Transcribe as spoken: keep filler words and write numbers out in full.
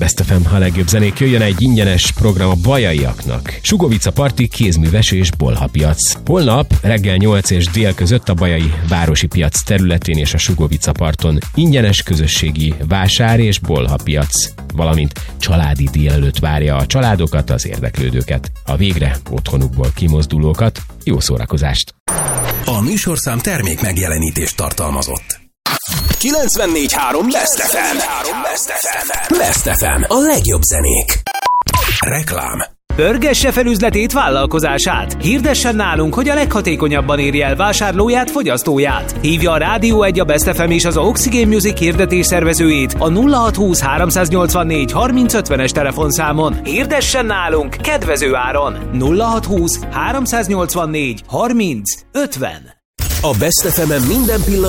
Best ef em, a legjobb zenék. Jöjjön egy ingyenes program a bajaiaknak. Sugovica Parti, kézműves és bolhapiac. Holnap reggel nyolc és dél között a Bajai Városi Piac területén és a Sugovica parton ingyenes közösségi vásár és bolhapiac, valamint családi délelőtt várja a családokat, az érdeklődőket, a végre otthonukból kimozdulókat. Jó szórakozást! A műsorszám termék megjelenítést tartalmazott. kilencvennégy három Best ef em. Best ef em. A legjobb zenék. Reklám. Pörgesse fel üzletét, vállalkozását. Hirdessen nálunk, hogy a leghatékonyabban érje el vásárlóját, fogyasztóját. Hívja a Rádió egy, a Best ef em és az Oxygen Music hirdetés szervezőjét a nulla hat húsz háromszáznyolcvannégy harminc ötvenes telefonszámon. Hirdessen nálunk kedvező áron. nulla hat húsz háromszáznyolcvannégy harminc ötven. A Best ef em-en minden pillanat